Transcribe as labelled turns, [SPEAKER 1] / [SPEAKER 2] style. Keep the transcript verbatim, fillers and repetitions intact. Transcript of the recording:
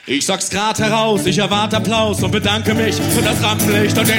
[SPEAKER 1] Ich sag's grad heraus, ich erwarte Applaus und bedanke mich für das Rampenlicht und den